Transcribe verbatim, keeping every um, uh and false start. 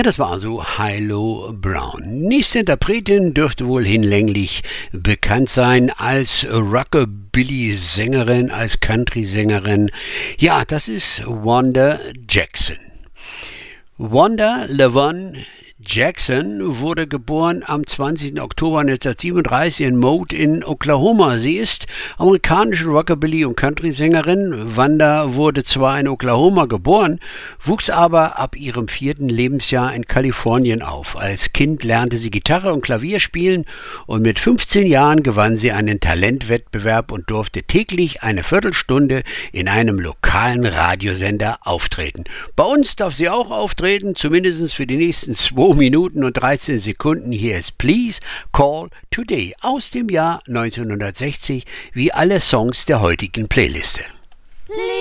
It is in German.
Ja, das war also Hilo Brown. Nächste Interpretin dürfte wohl hinlänglich bekannt sein als Rockabilly-Sängerin, als Country-Sängerin. Ja, das ist Wanda Jackson. Wanda LaVon Jackson wurde geboren am zwanzigsten Oktober neunzehnhundertsiebenunddreißig in Moat in Oklahoma. Sie ist amerikanische Rockabilly- und Country-Sängerin. Wanda wurde zwar in Oklahoma geboren, wuchs aber ab ihrem vierten Lebensjahr in Kalifornien auf. Als Kind lernte sie Gitarre und Klavier spielen und mit fünfzehn Jahren gewann sie einen Talentwettbewerb und durfte täglich eine Viertelstunde in einem lokalen Radiosender auftreten. Bei uns darf sie auch auftreten, zumindest für die nächsten zwei Minuten und dreizehn Sekunden. Hier ist Please Call Today aus dem Jahr neunzehnhundertsechzig, wie alle Songs der heutigen Playliste.